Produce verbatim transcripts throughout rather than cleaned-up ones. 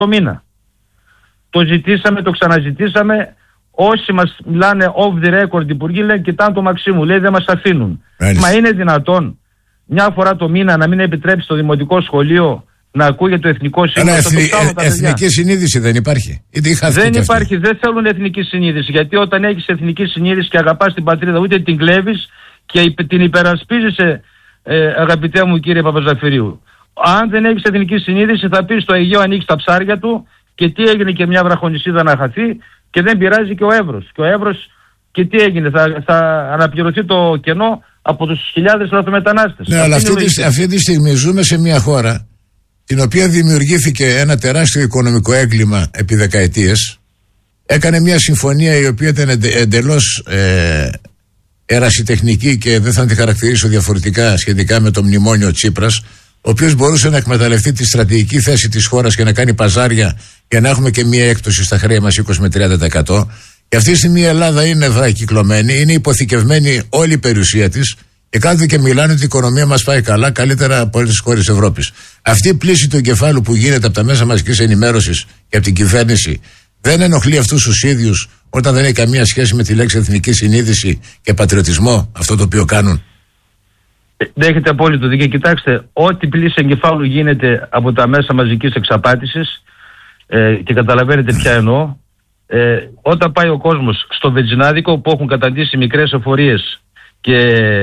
το μήνα. Το ζητήσαμε, το ξαναζητήσαμε. Όσοι μας μιλάνε off the record υπουργοί λένε κοιτάνε το Μαξίμου, λέει δεν μας αφήνουν. Μάλιστα. Μα είναι δυνατόν μια φορά το μήνα να μην επιτρέψει το δημοτικό σχολείο να ακούγεται το εθνικό σύμβολο? Εθνι, ε, εθνική συνείδηση δεν υπάρχει. Δεν υπάρχει, δεν θέλουν εθνική συνείδηση. Γιατί όταν έχεις εθνική συνείδηση και αγαπάς την πατρίδα, ούτε την κλέβεις και την υπερασπίζεσαι, ε, αγαπητέ μου κύριε Παπαζαφυρίου. Αν δεν έχεις εθνική συνείδηση, θα πεις στο Αιγαίο ανοίξει τα ψάρια του και τι έγινε και μια βραχονισίδα να χαθεί και δεν πειράζει και ο Εύρος. Και ο Εύρος και τι έγινε, θα, θα αναπληρωθεί το κενό από τους χιλιάδες λαθρομετανάστες. Ναι, αλλά αυτή, τη, αυτή τη στιγμή ζούμε σε μια χώρα την οποία δημιουργήθηκε ένα τεράστιο οικονομικό έγκλημα επί δεκαετίες. Έκανε μια συμφωνία η οποία ήταν εντε, εντελώς ε, ερασιτεχνική και δεν θα τη χαρακτηρίσω διαφορετικά σχετικά με το μνημόνιο Τσίπρας, ο οποίος μπορούσε να εκμεταλλευτεί τη στρατηγική θέση της χώρας και να κάνει παζάρια για να έχουμε και μια έκπτωση στα χρέη μας είκοσι με τριάντα τοις εκατό. Και αυτή τη στιγμή η Ελλάδα είναι βραχυκλωμένη, είναι υποθηκευμένη όλη η περιουσία της και κάθονται και μιλάνε ότι η οικονομία μας πάει καλά, καλύτερα από όλες τις χώρες της Ευρώπης. Αυτή η πλήση του εγκεφάλου που γίνεται από τα μέσα μαζικής ενημέρωσης και από την κυβέρνηση δεν ενοχλεί αυτούς τους ίδιους όταν δεν έχει καμία σχέση με τη λέξη εθνική συνείδηση και πατριωτισμό αυτό το οποίο κάνουν? Έχετε απόλυτο δίκιο. Κοιτάξτε, ό,τι πλήση εγκεφάλου γίνεται από τα μέσα μαζικής εξαπάτησης, ε, και καταλαβαίνετε ποια εννοώ, ε, όταν πάει ο κόσμος στο βενζινάδικο που έχουν καταντήσει μικρές εφορίες και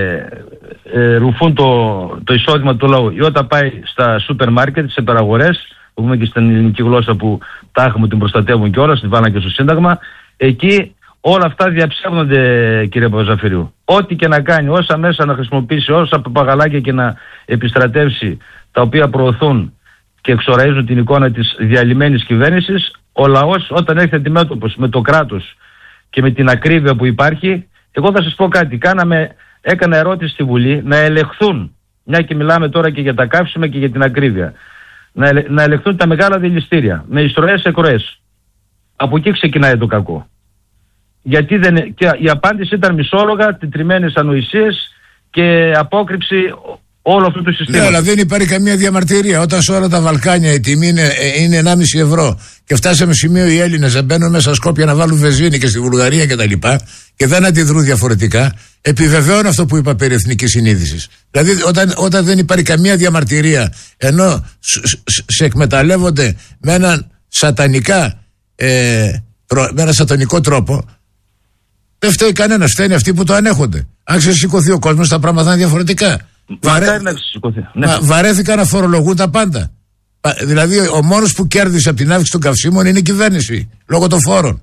ε, ρουφούν το, το εισόδημα του λαού, ή όταν πάει στα σούπερ μάρκετ, σε παραγορές, που πούμε και στην ελληνική γλώσσα που τα έχουμε, την προστατεύουν και όλα, την βάλαν και στο Σύνταγμα, εκεί όλα αυτά διαψεύδονται, κύριε Παπαζαφυρίου. Ό,τι και να κάνει, όσα μέσα να χρησιμοποιήσει, όσα παπαγαλάκια και να επιστρατεύσει, τα οποία προωθούν και εξοραίζουν την εικόνα της διαλυμένης κυβέρνησης, ο λαός όταν έρχεται αντιμέτωπος με το κράτος και με την ακρίβεια που υπάρχει, εγώ θα σας πω κάτι. Κάναμε, έκανα ερώτηση στη Βουλή να ελεγχθούν, μια και μιλάμε τώρα και για τα καύσιμα και για την ακρίβεια, να, ελε, να ελεγχθούν τα μεγάλα δηληστήρια με εισρωές εκροές. Από εκεί ξεκινάει το κακό. Γιατί δεν, και η απάντηση ήταν μισόλογα, τετριμένες ανοησίες και απόκρυψη όλο αυτού του συστήματος. Ναι, αλλά δεν υπάρχει καμία διαμαρτυρία. Όταν σε όλα τα Βαλκάνια η τιμή είναι, είναι ενάμιση ευρώ και φτάσαμε σημείο οι Έλληνες να μπαίνουν μέσα στα Σκόπια να βάλουν βενζίνη και στη Βουλγαρία κτλ. Και, και δεν αντιδρούν διαφορετικά, επιβεβαιώνω αυτό που είπα περί εθνικής συνείδησης. Δηλαδή, όταν, όταν δεν υπάρχει καμία διαμαρτυρία, ενώ σε εκμεταλλεύονται με έναν σατανικά, ε, με ένα σατανικό τρόπο, δεν φταίει κανένας, φταίνει αυτοί που το ανέχονται. Αν ξεσηκωθεί ο κόσμος, τα πράγματα είναι διαφορετικά. Βαρέ... Να ναι. Μα, βαρέθηκαν να φορολογούν τα πάντα. Δηλαδή, ο μόνος που κέρδισε από την αύξηση των καυσίμων είναι η κυβέρνηση, λόγω των φόρων.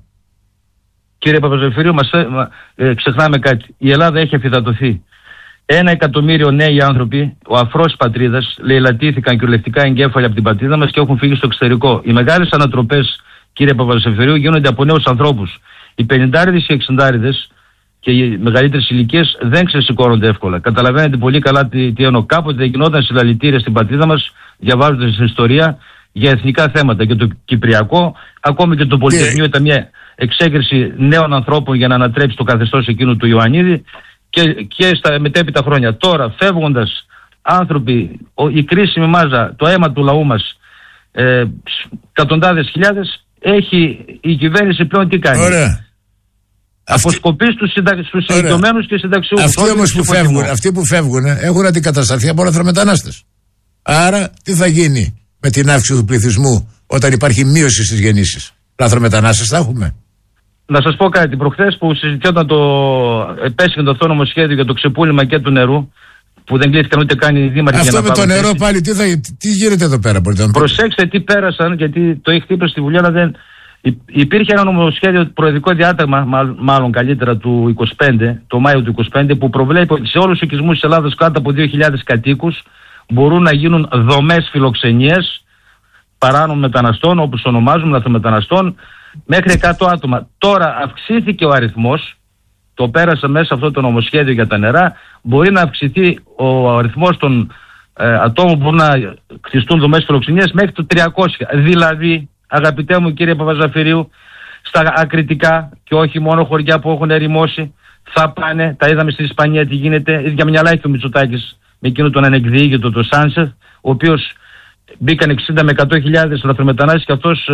Κύριε Παπαζαφυρίου, μας, ε, ξεχνάμε κάτι. Η Ελλάδα έχει αφιδατωθεί. Ένα εκατομμύριο νέοι άνθρωποι, ο αφρός πατρίδας, λαιλατήθηκαν κυριολεκτικά εγκέφαλοι από την πατρίδα μας και έχουν φύγει στο εξωτερικό. Οι μεγάλες ανατροπές, κύριε Παπαζαφυρίου, γίνονται από νέους ανθρώπους. Οι πενηντάριδες και οι εξηντάριδες και οι μεγαλύτερες ηλικίες δεν ξεσηκώνονται εύκολα. Καταλαβαίνετε πολύ καλά τι, τι εννοώ. Κάποτε γινόταν συλλαλητήρια στην πατρίδα μας, διαβάζοντας την ιστορία για εθνικά θέματα. Και το Κυπριακό, ακόμη και το Πολυτεχνείο ήταν μια εξέγερση νέων ανθρώπων για να ανατρέψει το καθεστώς εκείνου του Ιωαννίδη και, και στα μετέπειτα χρόνια. Τώρα, φεύγοντας άνθρωποι, η κρίσιμη μάζα, το αίμα του λαού μας, ε, εκατοντάδες χιλιάδες, έχει η κυβέρνηση πλέον τι κάνει? Ωραία. Αποσκοπεί στους, συντα... στους ηλικιωμένους και συνταξιούχους. Αυτοί όμως που φεύγουν, αυτοί που φεύγουν έχουν αντικατασταθεί από λαθρομετανάστες. Άρα τι θα γίνει με την αύξηση του πληθυσμού όταν υπάρχει μείωση στις γεννήσεις? Λαθρομετανάστες θα έχουμε? Να σας πω κάτι. Προχθές που συζητιόταν το επέσχυνο το αυτό νομοσχέδιο για το ξεπούλημα και του νερού, που δεν κλείθηκαν ούτε καν οι δήμαρχοι. Αυτό με το νερό θέση. Πάλι τι, θα, τι γίνεται εδώ πέρα? Προσέξτε τι πέρασαν, γιατί το έχει χτύπησει στη Βουλή, αλλά δεν... Υπήρχε ένα νομοσχέδιο, προεδρικό διάταγμα, μάλλον καλύτερα του είκοσι πέντε, το Μάιο του είκοσι πέντε, που προβλέπει ότι σε όλους τους οικισμούς της Ελλάδας κάτω από δύο χιλιάδες κατοίκους μπορούν να γίνουν δομές φιλοξενίας παράνομων μεταναστών, όπως ονομάζουμε, λαθρομεταναστών, μέχρι εκατό άτομα. Τώρα αυξήθηκε ο αριθμός, το πέρασε μέσα αυτό το νομοσχέδιο για τα νερά, μπορεί να αυξηθεί ο αριθμός των ε, ατόμων που μπορούν να χτιστούν δομές φιλοξενίας μέχρι το τριακόσια. Δηλαδή, αγαπητέ μου κύριε Παπαζαφυρίου, στα ακριτικά και όχι μόνο χωριά που έχουν ερημώσει, θα πάνε, τα είδαμε στην Ισπανία τι γίνεται, ίδια μυαλά έχει ο Μητσοτάκης με εκείνο τον ανεκδιήγητο, το Σάνσεθ, ο οποίος μπήκαν εξήντα με εκατό χιλιάδες λαθρομετανάστες και αυτός